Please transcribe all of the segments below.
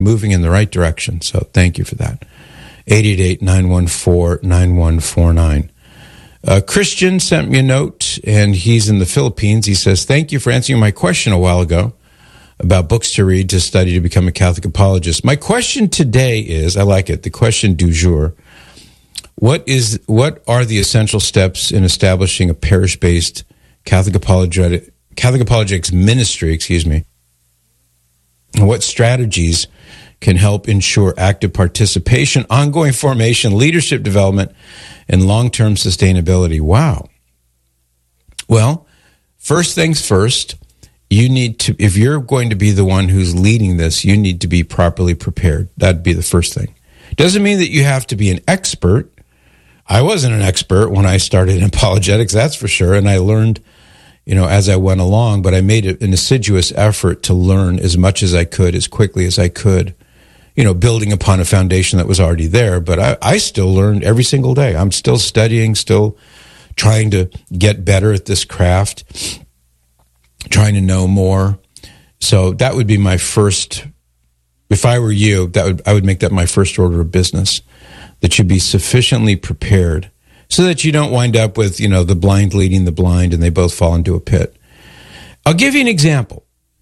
moving in the right direction. So thank you for that. 888-914-9149. Christian sent me a note, and he's in the Philippines. He says, thank you for answering my question a while ago about books to read to study to become a Catholic apologist. My question today is, I like it, the question du jour, what are the essential steps in establishing a parish-based Catholic apologetics ministry, and what strategies can help ensure active participation, ongoing formation, leadership development, and long-term sustainability? Wow. Well, first things first, you need to, if you're going to be the one who's leading this, you need to be properly prepared. That'd be the first thing. Doesn't mean that you have to be an expert. I wasn't an expert when I started in apologetics, that's for sure, and I learned, as I went along, but I made an assiduous effort to learn as much as I could, as quickly as I could, building upon a foundation that was already there. But I still learn every single day. I'm still studying, still trying to get better at this craft, trying to know more. So that would be my first, if I were you, I would make that my first order of business, that you be sufficiently prepared so that you don't wind up with, the blind leading the blind and they both fall into a pit. I'll give you an example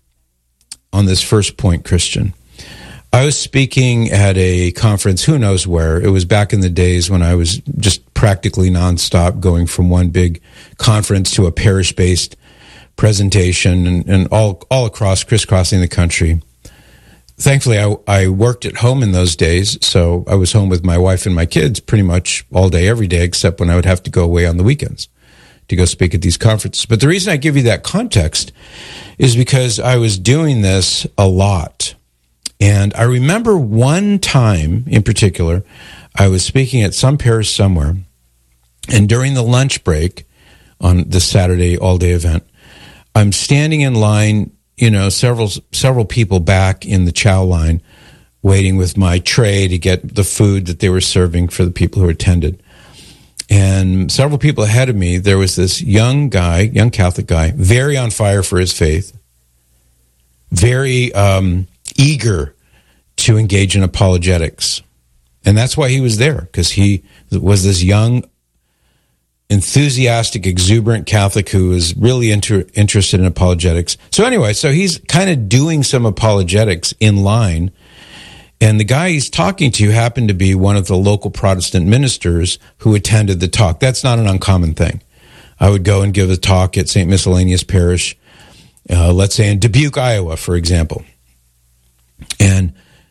on this first point, Christian. I was speaking at a conference, who knows where. It was back in the days when I was just practically nonstop going from one big conference to a parish-based presentation and all across, crisscrossing the country. Thankfully, I worked at home in those days, so I was home with my wife and my kids pretty much all day, every day, except when I would have to go away on the weekends to go speak at these conferences. But the reason I give you that context is because I was doing this a lot. And I remember one time in particular, I was speaking at some parish somewhere, and during the lunch break on the Saturday all-day event, I'm standing in line, several people back in the chow line, waiting with my tray to get the food that they were serving for the people who attended. And several people ahead of me, there was this young Catholic guy, very on fire for his faith, very eager to engage in apologetics. And that's why he was there, because he was this young, enthusiastic, exuberant Catholic who was really interested in apologetics. So anyway, he's kind of doing some apologetics in line, and the guy he's talking to happened to be one of the local Protestant ministers who attended the talk. That's not an uncommon thing. I would go and give a talk at St. Miscellaneous Parish, let's say in Dubuque, Iowa, for example. And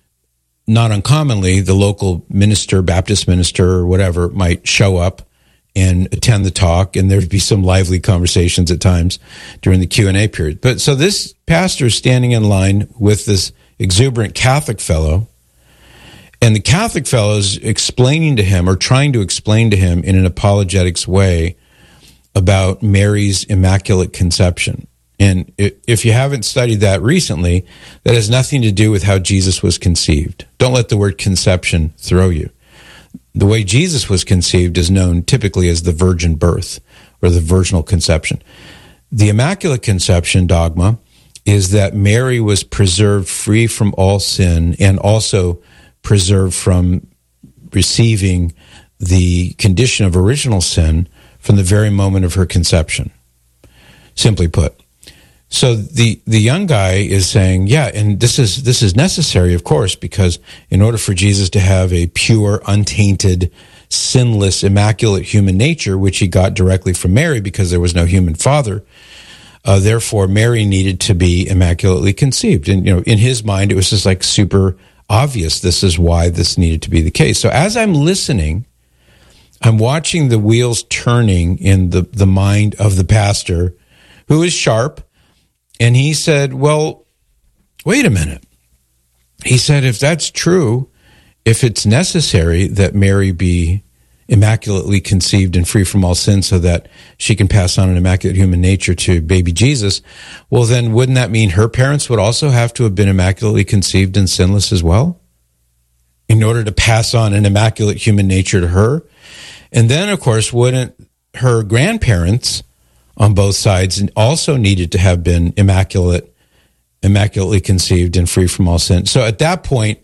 not uncommonly, the local minister, Baptist minister or whatever, might show up and attend the talk, and there'd be some lively conversations at times during the Q&A period. But so this pastor is standing in line with this exuberant Catholic fellow, and the Catholic fellow is explaining to him, or trying to explain to him in an apologetics way, about Mary's Immaculate Conception. And if you haven't studied that recently, that has nothing to do with how Jesus was conceived. Don't let the word conception throw you. The way Jesus was conceived is known typically as the virgin birth or the virginal conception. The Immaculate Conception dogma is that Mary was preserved free from all sin and also preserved from receiving the condition of original sin from the very moment of her conception, simply put. So the young guy is saying, yeah, and this is necessary, of course, because in order for Jesus to have a pure, untainted, sinless, immaculate human nature, which he got directly from Mary because there was no human father, therefore Mary needed to be immaculately conceived. And, in his mind, it was just like super obvious. This is why this needed to be the case. So as I'm listening, I'm watching the wheels turning in the mind of the pastor, who is sharp. And he said, well, wait a minute. He said, if that's true, if it's necessary that Mary be immaculately conceived and free from all sin so that she can pass on an immaculate human nature to baby Jesus, well, then wouldn't that mean her parents would also have to have been immaculately conceived and sinless as well in order to pass on an immaculate human nature to her? And then, of course, wouldn't her grandparents on both sides and also needed to have been immaculately conceived and free from all sin? So at that point,